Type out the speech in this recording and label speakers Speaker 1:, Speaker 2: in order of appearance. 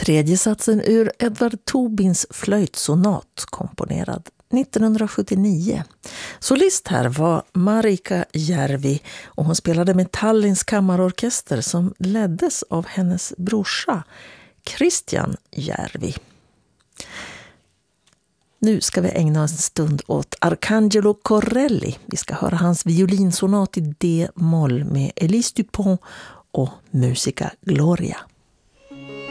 Speaker 1: Tredje satsen ur Edvard Tobins flöjtsonat komponerad 1979. Solist här var Marika Järvi och hon spelade med Tallinns kammarorkester som leddes av hennes brorsa Christian Järvi. Nu ska vi ägna oss en stund åt Arcangelo Corelli. Vi ska höra hans violinsonat i D-moll med Elise Dupont och Musica Gloria.